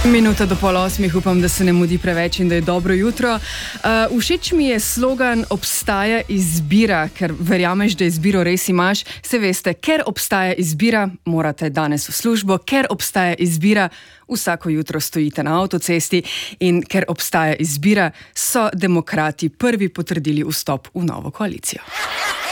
Minuta do 7:30, upam, da se ne mudi preveč in da je dobro jutro. Všeč mi je slogan "Obstaja izbira", ker verjameš, da izbiro res imaš. Se veste, ker obstaja izbira, morate danes v službo, ker obstaja izbira, vsako jutro stojite na avtocesti in ker obstaja izbira, so demokrati prvi potrdili vstop v novo koalicijo.